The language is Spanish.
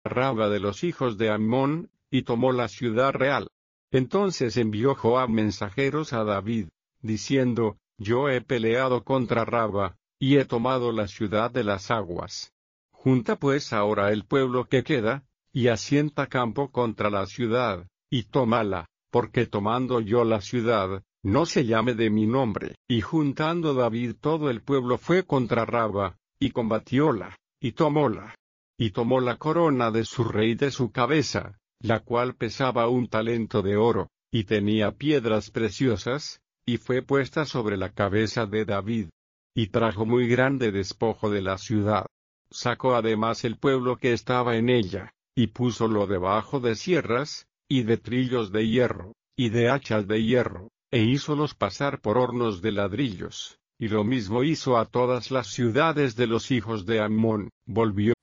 Raba de los hijos de Ammón, y tomó la ciudad real. Entonces envió Joab mensajeros a David, diciendo, yo he peleado contra Raba, y he tomado la ciudad de las aguas. Junta pues ahora el pueblo que queda, y asienta campo contra la ciudad, y tómala, porque tomando yo la ciudad, no se llame de mi nombre. Y juntando David todo el pueblo fue contra Raba, y combatióla, y tomóla. Y tomó la corona de su rey de su cabeza, la cual pesaba 1 talento de oro, y tenía piedras preciosas, y fue puesta sobre la cabeza de David. Y trajo muy grande despojo de la ciudad. Sacó además el pueblo que estaba en ella, y púsolo debajo de sierras, y de trillos de hierro, y de hachas de hierro, e hízolos pasar por hornos de ladrillos, y lo mismo hizo a todas las ciudades de los hijos de Ammón. Volvió